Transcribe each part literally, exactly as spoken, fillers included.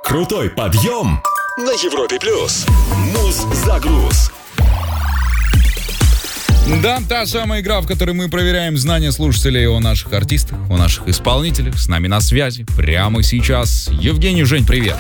Крутой подъем на Европе плюс. Муз-загруз. Да, та самая игра, в которой мы проверяем знания слушателей о наших артистах, о наших исполнителях. С нами на связи прямо сейчас Евгений. Жень, привет.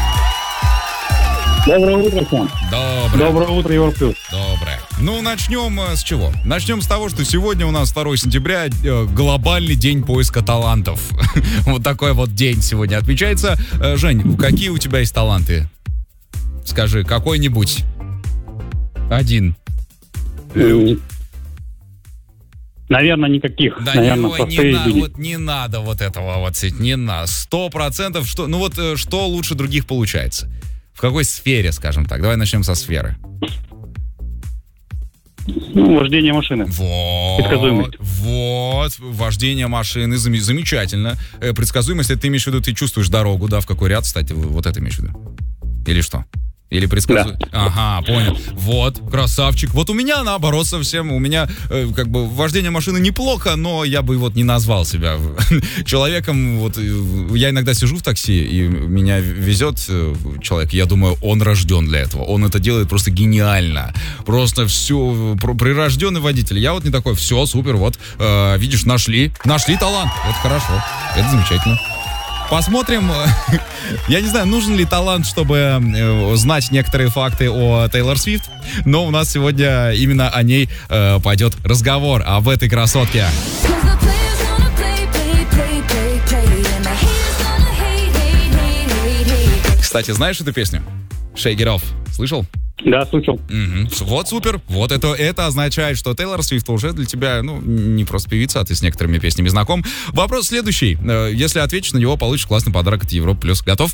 Доброе утро всем. Доброе. Доброе утро, Европа плюс. Доброе. Ну, начнем э, с чего? Начнем с того, что сегодня у нас второе сентября, э, глобальный день поиска талантов. Вот такой вот день сегодня отмечается. Э, Жень, какие у тебя есть таланты? Скажи, какой-нибудь. Один. Наверное, никаких. Да Наверное, не, простые не, на, люди. вот не надо вот этого вот, не на сто процентов. Что, ну вот э, что лучше других получается? В какой сфере, скажем так? Давай начнем со сферы. Ну, вождение машины. Вот, Предсказуемость. вот, вождение машины, зам- замечательно. Э, предсказуемость, это ты имеешь в виду, ты чувствуешь дорогу, да, в какой ряд, кстати, вот это имеешь в виду? Или что? Или предсказуемость? Да. Ага, понял. Вот, красавчик. Вот у меня наоборот совсем, у меня э, как бы вождение машины неплохо, но я бы вот не назвал себя человеком. Вот э, я иногда сижу в такси, и меня везет э, человек, я думаю, он рожден для этого. Он это делает просто гениально. Просто все, прирожденный водитель. Я вот не такой, все, супер, вот, э, видишь, нашли, нашли талант. Это хорошо, это замечательно. Посмотрим, я не знаю, нужен ли талант, чтобы э, знать некоторые факты о Тейлор Свифт, но у нас сегодня именно о ней э, пойдет разговор, об этой красотке. Кстати, знаешь эту песню? Shake It Off. Слышал? Да, слышал. Угу. Вот супер. Вот это, это означает, что Тейлор Свифт уже для тебя, ну, не просто певица, а ты с некоторыми песнями знаком. Вопрос следующий. Если ответишь на него, получишь классный подарок от Европы плюс. Готов?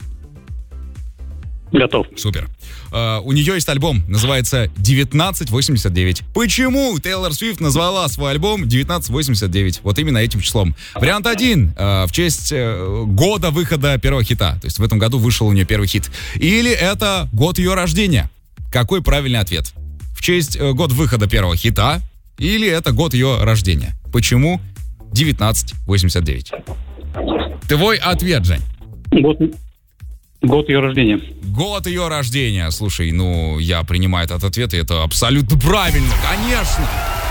Готов. Супер. Uh, у нее есть альбом, называется девятнадцать восемьдесят девять. Почему Тейлор Свифт назвала свой альбом девятнадцать восемьдесят девять? Вот именно этим числом. Вариант один. Uh, в честь uh, года выхода первого хита. То есть в этом году вышел у нее первый хит. Или это год ее рождения? Какой правильный ответ? В честь uh, года выхода первого хита? Или это год ее рождения? Почему девятнадцать восемьдесят девять? Твой ответ, Жень. Год, год ее рождения. Год ее рождения. Слушай, ну, я принимаю этот ответ, и это абсолютно правильно, конечно.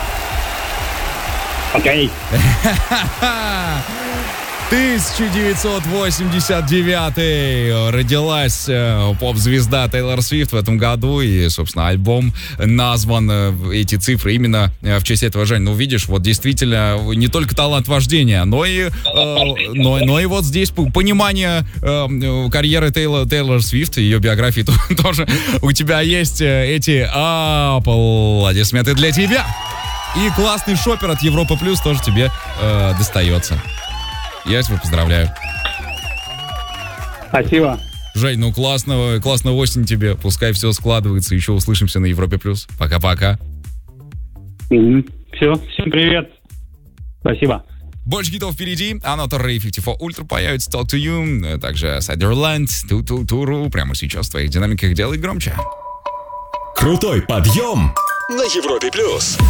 Окей. тысяча девятьсот восемьдесят девятый родилась э, поп-звезда Тейлор Свифт в этом году, и, собственно, альбом назван, э, эти цифры, именно э, в честь этого. Жень, ну, видишь, вот действительно не только талант вождения, но и, э, но, но и вот здесь понимание э, карьеры Тейлор, Тейлор Свифт, ее биографии тоже у тебя есть э, эти аплодисменты для тебя. И классный шопер от Европа Плюс тоже тебе э, достается. Я тебя поздравляю. Спасибо. Жень, ну классно, классно осень тебе. Пускай все складывается. Еще услышимся на Европе Плюс. Пока-пока. Угу. Все, всем привет. Спасибо. Больше хитов впереди. Another Ray пятьдесят четыре Ultra появится, Talk to You. Также Sutherland, Ту-Ту-Туру. Прямо сейчас в твоих динамиках делай громче. Крутой подъем на Европе плюс.